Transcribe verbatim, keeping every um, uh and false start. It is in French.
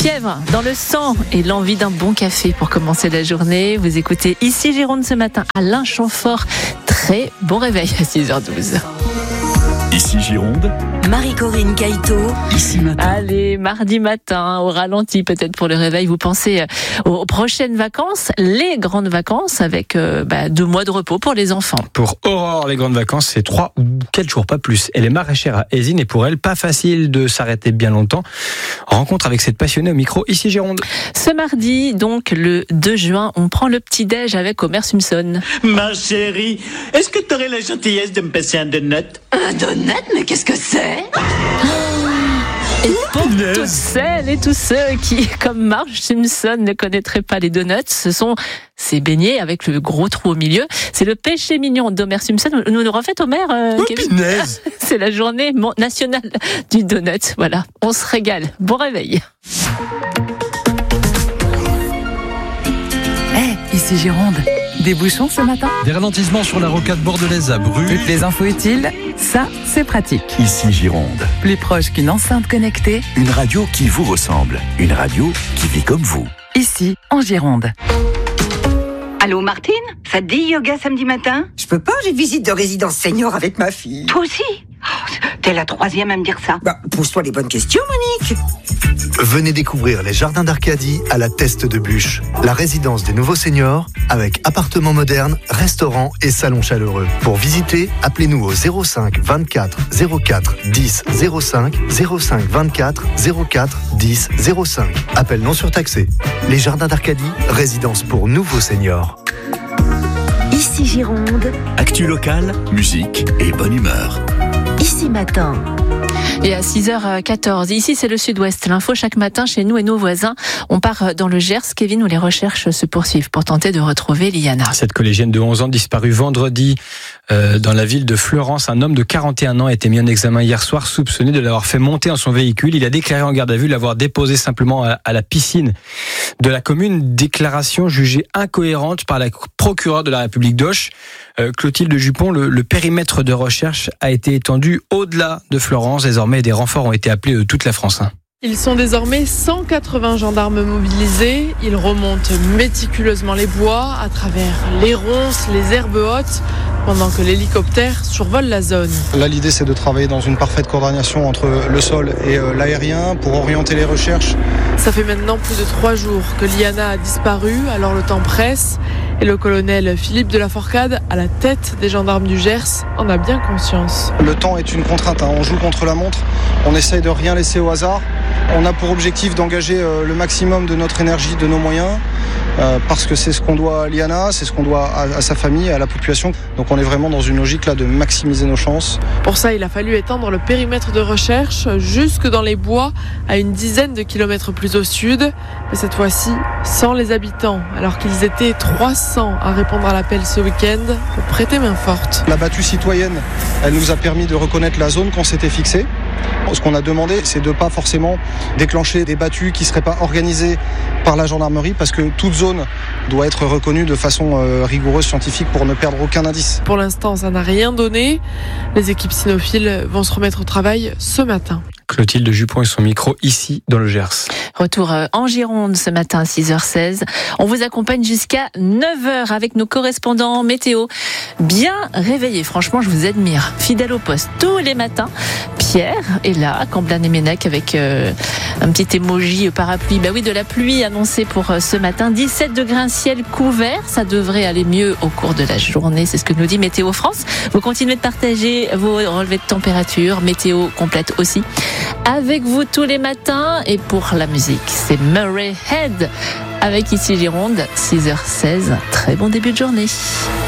fièvre dans le sang et l'envie d'un bon café pour commencer la journée. Vous écoutez Ici Gironde ce matin, Alain Chamfort. Très bon réveil à six heures douze. Ici Gironde, Marie-Corinne Caïto. Ici matin. Allez, mardi matin, au ralenti peut-être pour le réveil. Vous pensez aux prochaines vacances, les grandes vacances avec euh, bah, deux mois de repos pour les enfants. Pour Aurore, les grandes vacances, c'est trois ou quatre jours, pas plus. Elle est maraîchère à Aisine et pour elle, pas facile de s'arrêter bien longtemps. Rencontre avec cette passionnée au micro, Ici Gironde. Ce mardi, donc le deux juin, on prend le petit-déj avec Homer Simpson. Ma chérie, est-ce que tu aurais la gentillesse de me passer un donut? Un donut, mais qu'est-ce que c'est? Et pour toutes celles et tous ceux qui, comme Marge Simpson, ne connaîtraient pas les donuts, ce sont ces beignets avec le gros trou au milieu. C'est le péché mignon d'Homer Simpson. Nous nous refaites Homer, euh, oh, Kevin. Pinaise. C'est la journée nationale du donut. Voilà, on se régale. Bon réveil. Hey, ici Gironde. Des bouchons ce matin? Des ralentissements sur la rocade bordelaise à Bru. Toutes les infos utiles, ça c'est pratique. Ici Gironde, Plus proche qu'une enceinte connectée, une radio qui vous ressemble, une radio qui vit comme vous. ici en Gironde. Allô Martine, ça te dit yoga samedi matin? Je peux pas, j'ai visite de résidence senior avec ma fille. Toi aussi? Oh, t'es la troisième à me dire ça. Bah, pose-toi les bonnes questions, Monique. Venez découvrir les jardins d'Arcadie à la Teste de Bûche, la résidence des nouveaux seniors avec appartements modernes, restaurants et salons chaleureux. Pour visiter, appelez-nous au zéro cinq vingt-quatre zéro quatre dix zéro cinq, zéro cinq vingt-quatre zéro quatre dix zéro cinq. Appel non surtaxé. Les jardins d'Arcadie, résidence pour nouveaux seniors. Ici Gironde, Actu locale, musique et bonne humeur. ici matin. Et à six heures quatorze, ici c'est le sud-ouest. L'info chaque matin chez nous et nos voisins. On part dans le Gers, Kevin, où les recherches se poursuivent pour tenter de retrouver Liana. Cette collégienne de onze ans disparue vendredi euh, dans la ville de Fleurance. Un homme de quarante et un ans a été mis en examen hier soir, soupçonné de l'avoir fait monter en son véhicule. Il a déclaré en garde à vue l'avoir déposé simplement à, à la piscine de la commune. Déclaration jugée incohérente par la procureure de la République d'Auch. Euh, Clotilde Jupon, le, le périmètre de recherche a été étendu au-delà de Fleurance. Désormais, des renforts ont été appelés de toute la France. Ils sont désormais cent quatre-vingts gendarmes mobilisés. Ils remontent méticuleusement les bois à travers les ronces, les herbes hautes, pendant que l'hélicoptère survole la zone. Là, l'idée, c'est de travailler dans une parfaite coordination entre le sol et l'aérien pour orienter les recherches. Ça fait maintenant plus de trois jours que Liana a disparu, alors le temps presse. Et le colonel Philippe de la Forcade, à la tête des gendarmes du Gers, en a bien conscience. Le temps est une contrainte, hein. On joue contre la montre, on essaye de rien laisser au hasard. On a pour objectif d'engager le maximum de notre énergie, de nos moyens, euh, parce que c'est ce qu'on doit à Liana, c'est ce qu'on doit à, à sa famille, à la population. Donc on est vraiment dans une logique là de maximiser nos chances. Pour ça, il a fallu étendre le périmètre de recherche jusque dans les bois, à une dizaine de kilomètres plus au sud. Mais cette fois-ci, sans les habitants, alors qu'ils étaient trois cents à répondre à l'appel ce week-end pour prêter main forte. La battue citoyenne, elle nous a permis de reconnaître la zone qu'on s'était fixée. Ce qu'on a demandé, c'est de ne pas forcément déclencher des battues qui ne seraient pas organisées par la gendarmerie, parce que toute zone doit être reconnue de façon euh, rigoureuse, scientifique, pour ne perdre aucun indice. Pour l'instant, ça n'a rien donné. Les équipes cynophiles vont se remettre au travail ce matin. Clotilde Jupon et son micro ici dans le Gers. Retour en Gironde ce matin à six heures seize. On vous accompagne jusqu'à neuf heures avec nos correspondants météo. Bien réveillés, franchement je vous admire. Fidèle au poste tous les matins. Pierre est là à Camblin-et-Ménec avec euh, un petit emoji parapluie. Bah oui, de la pluie annoncée pour euh, ce matin. dix-sept degrés, un ciel couvert. Ça devrait aller mieux au cours de la journée. C'est ce que nous dit Météo France. Vous continuez de partager vos relevés de température. Météo complète aussi avec vous tous les matins. Et pour la musique, c'est Murray Head avec Ici Gironde, six heures seize. Très bon début de journée.